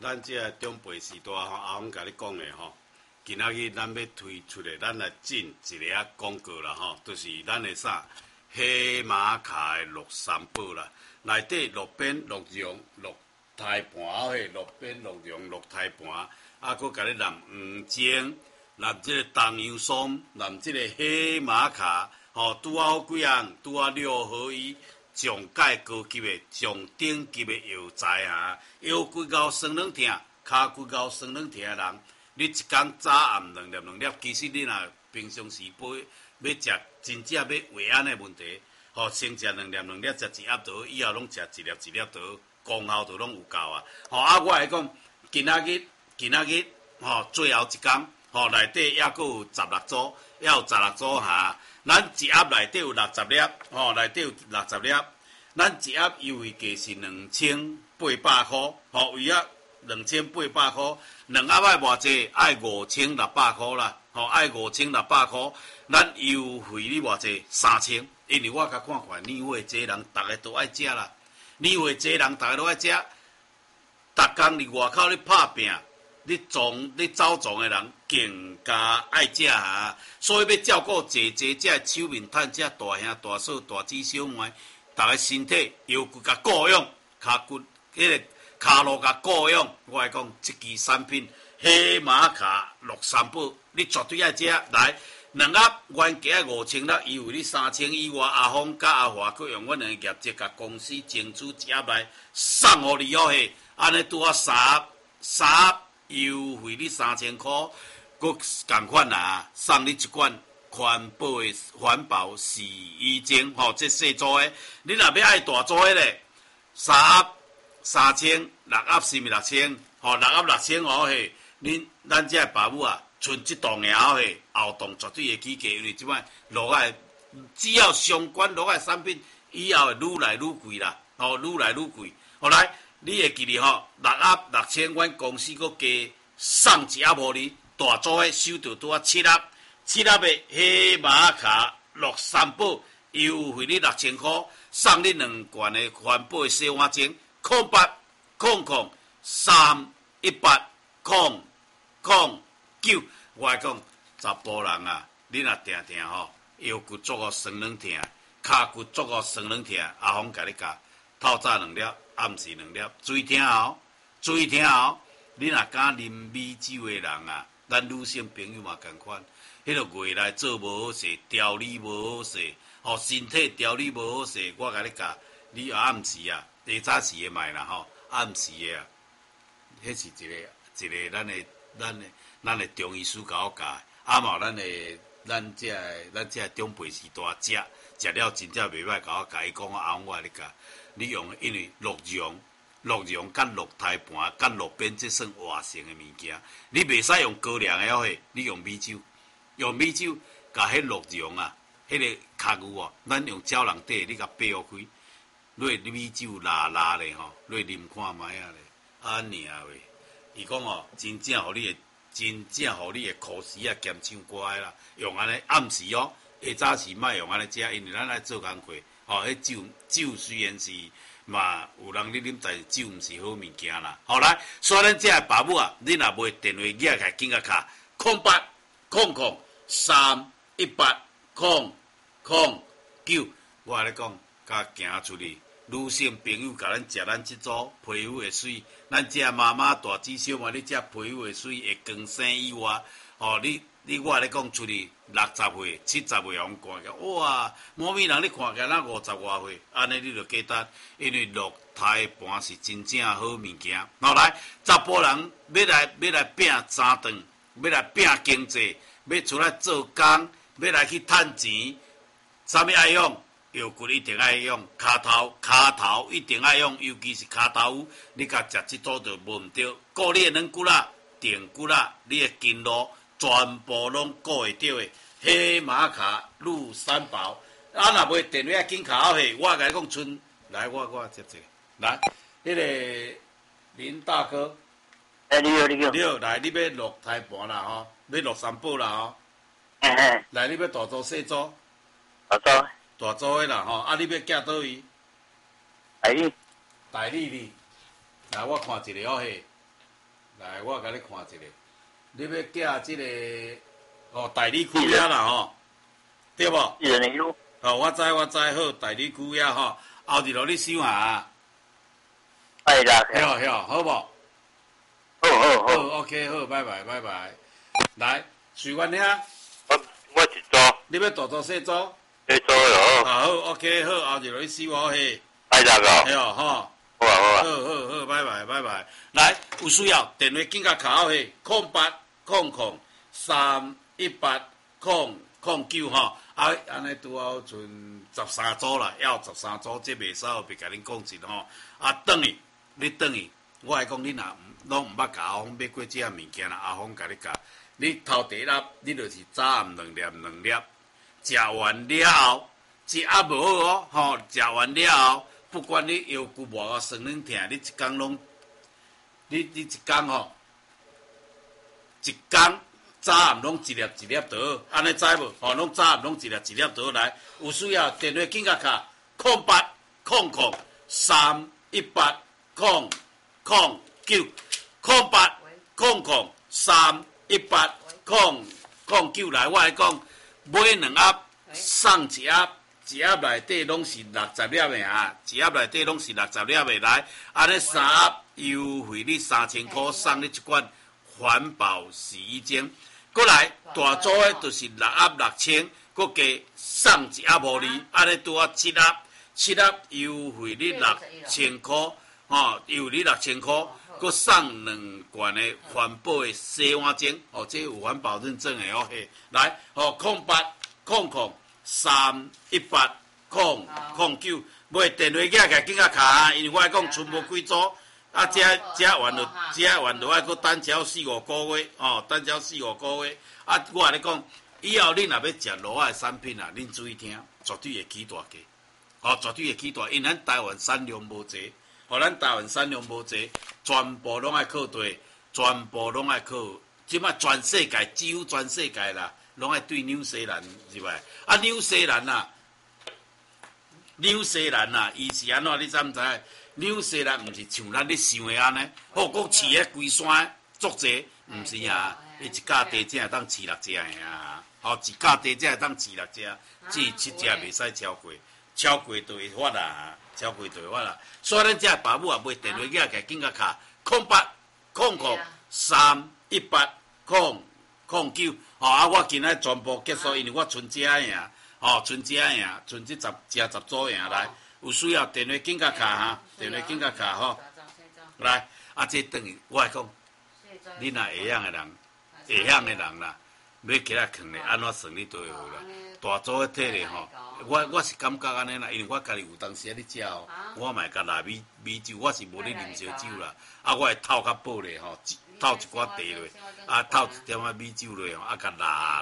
咱即个长辈时代吼，阿峰甲你讲的吼，今仔日咱要推出的，咱来进一个啊广告啦吼，就是咱的啥黑马卡的乐三宝啦，内底乐边、乐融、乐胎盘后迄乐边、乐融、乐胎盘，啊，佮甲你染黄精，染即个东洋松，染即个黑马卡，吼，拄好几样，拄好6合一。上界高级的、上顶级的药材啊，腰骨高酸软痛，骹骨高酸软痛的人，你一天早暗2粒2粒，其实你若平常时要食真正要胃安的问题，吼，先食2粒2粒，食一盒就好，以后拢食1粒1粒就好，功效就拢有够啊。吼，啊，我来讲，今仔日，吼，最后一天，吼，内底还佫有16组，还有16组哈。咱一盒内底有60粒，吼，内底有60粒。咱一盒优惠价是2800块，吼，为啊2800块，两盒爱偌济？爱5600块啦，吼，爱5600块。咱优惠你偌济？3000，因为我甲看看年货济人，逐个都爱食啦。年货济人，逐个都爱食。逐工伫外口咧拍拼。你走总的人更加爱食啊，所以要照顾这只手面趁这大兄大嫂大姊小妹，逐个身体腰骨甲固养，骹骨迄个骹路甲固养。我来讲，这支产品黑马卡乐三宝，你绝对爱食。来，2盒原价5000啦，优惠你3000以外，阿峰甲阿华佫用阮两个业绩甲公司争取一盒来送互你哦嘿，安尼拄好3盒。优惠你3000块，佮同款啦，送你一罐环保洗衣精，吼，这细组的，你若要爱大组的咧，3盒3000，6盒是毋是6000？吼，6盒6000哦嘿，咱这爸母啊，剩这档的后嘿，后档绝对会起价，因为即摆落来只要相关落来产品，以后会愈来愈贵啦，吼，愈来愈贵，后来。你会记哩吼，6盒6000，阮公司佫加送一盒互你，大组的收到拄啊7盒，7盒的黑马卡乐三宝，优惠你6000块，送你2罐的环保的洗碗精，0800318009。我来讲，查甫人啊，你若定吼，腰骨足个酸软痛，骹骨足个酸软痛，阿峰甲你教，透早2粒。暗时2粒，注意听哦，注意听哦。你若敢啉米酒的人啊，咱女性朋友嘛共款，迄个胃内做无好势，调理无好势，吼，身体调理无好势，我甲你教，你暗时啊，下早时的卖啦吼，暗时的啊，迄是一个咱的中医师甲我教，啊嘛咱这长辈时代食了真正袂歹，甲我教伊讲啊，我甲你教。你用因为鹿茸甲鹿胎盘甲鹿鞭，这算活性的物件。你袂使用高粱的哦嘿，你用米酒，甲迄鹿茸啊，迄个壳牛哦，咱用鸟笼底，你甲掰开，落米酒拉咧吼，落啉看卖啊咧，安尼啊喂。伊讲哦，真正互你的口时啊减伤乖啦，用安尼暗时哦，下早时莫用安尼食，因为咱爱做工课。吼，迄酒虽然是嘛有人咧啉，但是酒毋是好物件啦。好来，所以咱这爸母啊，你若买电话寄来，紧甲卡0800318009。我咧讲，甲行出去，女性朋友甲咱食咱即组皮肤会水，咱这妈妈大姊小妹，你这皮肤会水会光生以外，吼我咧讲出去60岁、70岁互看起，哇！某咪人你看起来50外岁，安尼你就简单，因为鹿胎盘是真正好物件。后来查甫人要来拼三顿，要来拼经济，要出来做工，要来去趁钱，啥物爱用？腰骨一定爱用，骹头一定爱用，尤其是骹头，你甲食即组就无毋对，顾你的软骨啦、电骨啦，你的筋络。全部拢顾会到的黑马卡鹿三宝，啊！若买电话紧卡好嘿，我甲你讲剩来，我接者来，迄个林大哥， 你好， 来，你要落胎盘啦吼，要落三宝啦吼，来，你要大组细组，大组的啦吼，啊！你要寄倒位？大理，来，我看一个哦嘿， 来，我甲你看一下，你要寄即个哦，大理区遐啦吼，对无？ 一人的路。 哦，我知好，大理区遐吼，后日落你收下。 哎啦， 好无？ 好好 ，OK， 好，拜拜。来，随阮遐。 我一组。 你要大组小组？ 小组咯。 好 ，OK， 好，后日落你收好嘿。 哎啦个。 嘿哦，吼。好，拜拜。来，有需要电话紧甲卡嘿，0803180009吼。啊，安尼拄好剩13组啦，还有13组，这袂使别甲恁讲一吼。啊，你转去，我来讲，你若拢毋捌甲阿峰买过这物件啦，阿峰甲你教。你头第一粒，你就是早暗2粒，食完了后，一盒无好哦，吼，食完了后，不管你腰骨无酸软疼，你一工拢，你一工吼，一工早暗拢一粒就好，安尼知无？吼，拢早暗拢一粒就好来。有需要电话紧甲卡08003800090800380009来，我来讲，买2盒送1盒。1盒内底拢是60粒的啊，1盒内底拢是60粒的来，安尼3盒优惠你3000块，送你一罐环保洗衣精。过来大组的就是6盒6000，搁加送1盒互你，安尼拄啊7盒，7盒优惠你6000块，吼，优惠你6000块，搁送2罐的环保的洗碗精，哦，这有环保认证的哦嘿，来，哦0800380009，买电话寄来紧甲卡，因为我讲剩无几组，啊，这完就爱搁等超4-5个月，哦，等超4-5个月，啊，我甲你讲，以后恁若要食罗仔的产品啊，恁注意听，绝对会起大价，哦，绝对会起大，因咱台湾产量无济，哦，咱台湾产量无济，全部拢爱靠对，全部拢爱靠，即摆全世界几乎全世界啦。拢爱对纽西兰入来，啊纽西兰呐，伊是安怎？你知毋知？纽西兰毋是像咱咧想的安尼，哦，佮饲咧规山足济，毋是啊，伊一架地只会当饲6只的啊，哦，一架地只会当饲6只，只7只袂使超过就会发啦，所以咱这爸母也买电话机来紧甲卡0800380009。哦，啊，我今仔全部结束，因为我剩这样，哦，剩这10组样来，有需要电话紧甲卡哈，吼，来，啊，这等于我来讲，你若会晓的人啦，要起来藏咧，安怎算你都会好啦。大组的体咧吼，我是感觉安尼啦，因为我家己有当时啊咧食哦，我嘛会甲拿米酒，我是无咧啉烧酒啦，啊，我会透较饱咧吼，透一寡茶落，啊，透一点仔米酒落吼，啊，甲拿。